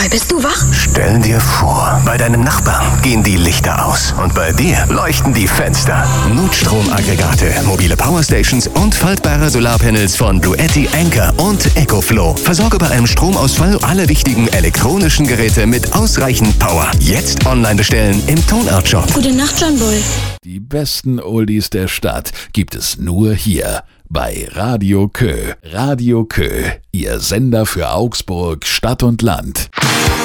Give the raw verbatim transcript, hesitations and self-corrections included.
Boy, bist du wach? Stell dir vor, bei deinem Nachbarn gehen die Lichter aus und bei dir leuchten die Fenster. Notstromaggregate, mobile Powerstations und faltbare Solarpanels von Bluetti, Anker und EcoFlow. Versorge bei einem Stromausfall alle wichtigen elektronischen Geräte mit ausreichend Power. Jetzt online bestellen im Tonart Shop. Gute Nacht, John Boy. Die besten Oldies der Stadt gibt es nur hier bei Radio Kö. Radio Kö, Ihr Sender für Augsburg, Stadt und Land.